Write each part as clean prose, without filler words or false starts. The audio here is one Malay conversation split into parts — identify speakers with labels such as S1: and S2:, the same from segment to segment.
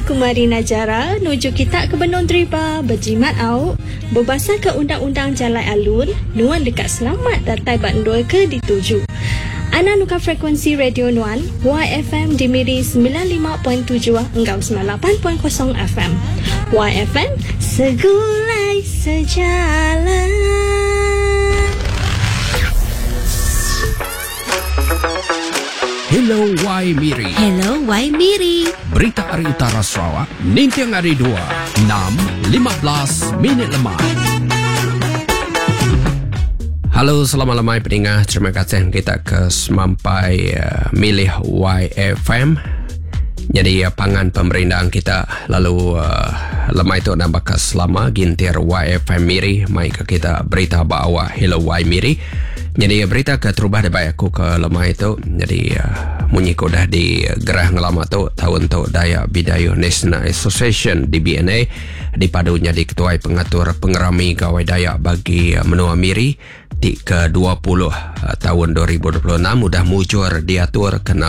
S1: Kumari Najara nuju kita ke Benong Driba berjimat au berbasar ke undang-undang jalan alun nuan dekat selamat datai bandoi ke dituju. Ana nuka frekuensi radio nuan YFM di Miri 95.7 enggau 98.0 FM. YFM segulai sejalan.
S2: Hello Y Miri.
S3: Hello Y Miri.
S2: Berita Hari Utara Sarawak, Nintiang Hari 2, 6.15 minit lemah. Halo, selamat lemai pendengar. Terima kasih kita ke semampai milih YFM. Jadi pangan pemerintahan kita lalu lemai itu nak bakal selama gintir YFM Miri. Mai ke kita berita bawa Hello Y Miri. Jadi berita ke terubah dari aku ke lemah itu. Jadi munyi ko dah di gerah ngelama tu tahun tu Dayak Bidayuh National Association DBNA dipadunya di ketua pengatur pengerami gawai Dayak bagi menua Miri di ke-20 tahun 2026 sudah mujur diatur kena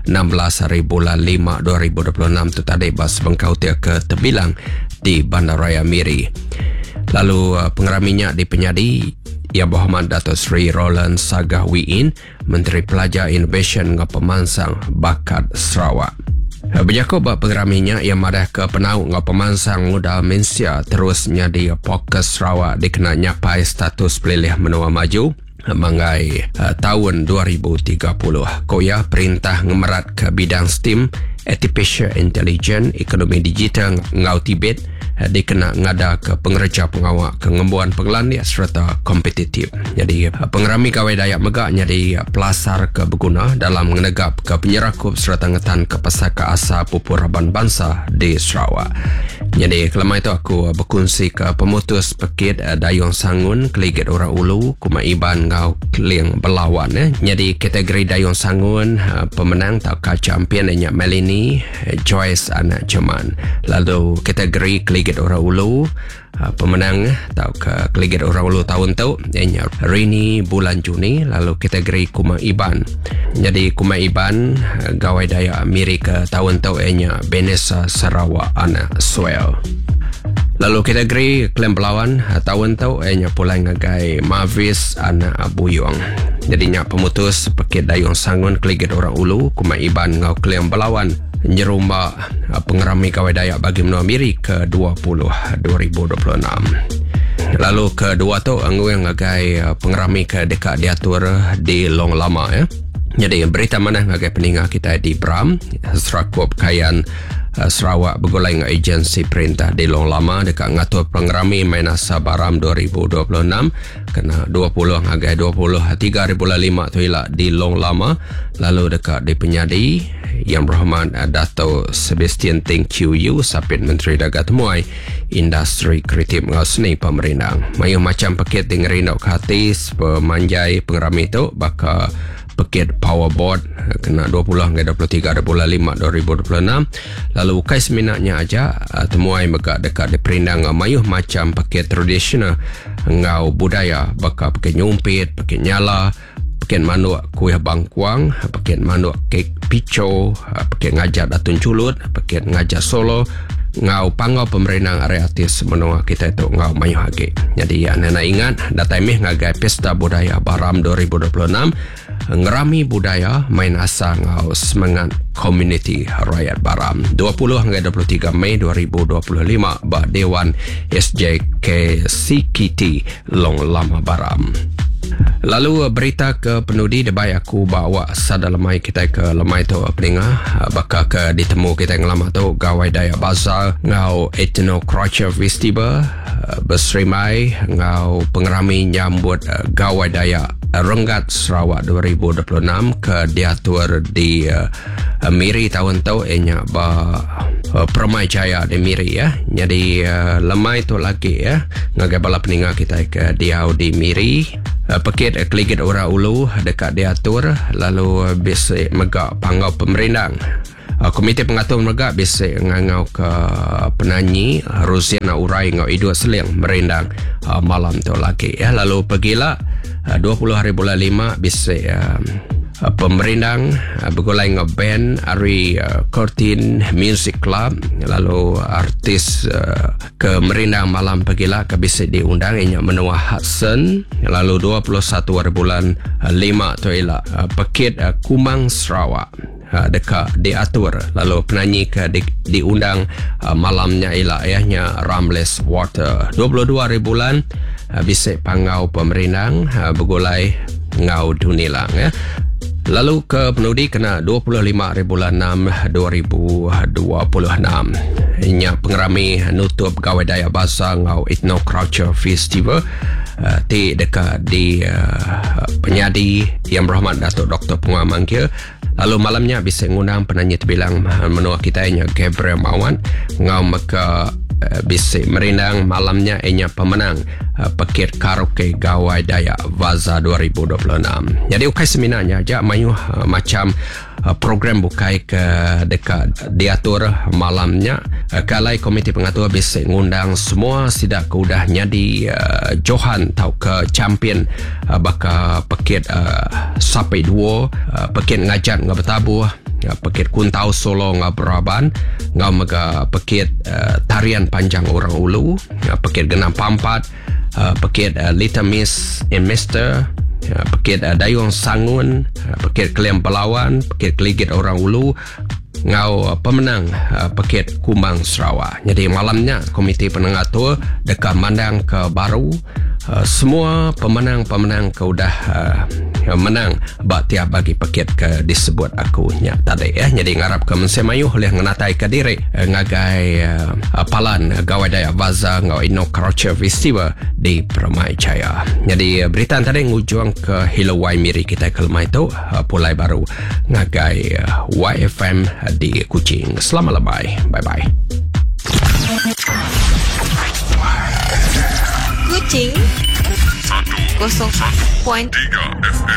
S2: 16 hari bulan 5 2026 tu tadi bas bengkau dia ke Tebilang di Bandaraya Miri. Lalu pengeraminya di Penyadi Yang Berhormat Dato' Sri Roland Sagah Wiin, Menteri Pelajar Innovation dengan Pemansang Bakat Sarawak. Berjakut buat pengeraminya yang madah ke penau dengan Pemansang Muda Mensia terus nyadi Fokus Sarawak dikena nyapai status pelilih menua maju mangai tahun 2030. Koya perintah ngemerat ke bidang STEM, Artificial Intelligence, Ekonomi Digital ngau Tibet dikena ngada ke pengerja pengawak kengembuan pengelan serta kompetitif. Jadi pengerami kawai Dayak Megak jadi pelasar ke berguna dalam menegap ke penyerakup serta ngetan ke pesaka asa pupur Raban Bangsa di Sarawak. Jadi kelama itu aku berkongsi ke pemutus pekit Dayung Sangun Keligit Orang Ulu Kuma Iban ngau Keling Berlawan. Jadi kategori Dayung Sangun pemenang tau ka champion Enyak Melini Joyce Anak Ceman. Lalu kategori Keligit Orang Ulu pemenang tau ke Keligit Orang Ulu tahun tu Enyak Rini bulan Juni. Lalu kategori Kuma Iban. Jadi Kuma Iban gawai Dayak Miri ke tahun tu Enyak Benesa Sarawak Anak Swell. Lalu kategori Klem Belawan tahun tu Enyak pulai ngagai Mavis Anak Buyuang. Jadi nyak pemutus pekit Dayung Sangun Keligit Orang Ulu Kuma Iban ngau Klem Belawan nyerumba pengerami kawai Dayak bagi menua Miri ke-20 2026. Lalu kedua tu anggu yang ngagai pengerami ke dekat diatur di Long Lama ya. Jadi berita mana ngagai peninggal kita di Bram Serakup Kayan Sarawak bergulai dengan agensi perintah di Long Lama dekat ngatur pengerami Mainasa Baram 2026 kena 20 ngagai 23 bulan 5 tu hilang di Long Lama. Lalu dekat di Penyadi Yang Berhormat Dato' Sebastian Ting QU Sapit Menteri Dagat Temuai Industri Kreatif dengan Seni Pemerintah. Mayu macam pakit dengerin nak khatis pemanjai pengerami itu bakal pekit powerboard kena 20 hingga 23 bulan 5 2026. Lalu ukai seminatnya aja temuai megak dekat di perindang mayuh macam pekit tradisional ngau budaya bakal pekit nyumpit, pekit nyala, pekit manuk kuih bangkuang, pekit manuk kek pico, pekit ngajak datun culut, pekit ngajak solo ngau pangau pemerintah area artis menua kita itu ngau mayuh hage. Jadi anda nak ingat datai meh ngagai Pesta Budaya Baram 2026 ngerami budaya main asa ngau semangat Komuniti Rakyat Baram 20 hingga 23 Mei 2025 ba Dewan SJKCKT Long Lama Baram. Lalu berita ke penudi debai aku bawa sada lemai kita ke lemai tu peninga bakal ke ditemu kita yang lama tu gawai Dayak Bazar ngau Ethno Culture Festival berserimai ngau pengerami nyambut gawai Dayak Renggat Sarawak 2026 ke diatur di Miri tahun tu enyak ba Permai Jaya di Miri ya. Jadi lemai tu lagi ya ngagai bala peninga kita ke diau di Miri pekit Keligit Orang Ulu dekat diatur. Lalu bisik megak pangau pemerintah Komite Pengatur Megak bisik ngau ke penyanyi Roziana Urai ngau Idua Seling merendang malam tu lagi ya. Lalu pergilah 20 hari bulan 5 bisik pemerindang bergulai dengan band Ari Curtin Music Club, lalu artis kemerindang malam pagila ke bisa diundang ianya Menua Hudson, lalu 21 bulan 5 tu ialah Pekit Kumang Sarawak dekat diatur, lalu penyanyi ke diundang malamnya ialah ayahnya Ramles Water. 22 bulan bisa pangau pemerindang bergulai ngau dunilang ya. Lalu ke penudi kena 25 bulan 6 2026. Inya pengerami nutup gawai daya bahasa ngau Ethno Culture Festival di dekat di penyadi Yang Berhormat Datuk Dr. Punga Mangkir. Lalu malamnya bisa ngundang penyanyi terbilang menua kita ianya Gabriel Mawan ngau maka bisa merindang malamnya ianya pemenang Pekit Karaoke Gawai Dayak Vaza 2026. Jadi ukai seminarnya aja mayu macam program bukai ke dekat diatur malamnya. Kalai komiti pengatur bisa ngundang semua sidak keudah nyadi Johan tau ke champion baka Pekit sampai 2 Pekit ngajat ngabetabuh, Pekit Kuntau Solo ngaberaban, ngau mega Pekit tarian panjang orang ulu, Pekit Genam Pampat, Pekit Little Miss and Mister, Pekit Dayung Sangun, Pekit Klem Pelawan, Pekit Keligit orang ulu, ngau pemenang Pekit Kumang Sarawak. Jadi malamnya komiti penengatur dekat mandang ke baru semua pemenang-pemenang ke udah menang tiap bagi Pekit ke disebut aku nya tadi ya. Jadi ngarap ke mensemayuh oleh ngenatai ke diri ngagai palan gawai daya Vaza ngau Ethno Culture Festival di Permai Jaya. Jadi berita tadi ngujung ke Hilo Waimiri kita kelma itu pulai baru ngagai YFM di Kuching. Selamat lebay. Bye-bye.
S3: Kuching 101.3 FM.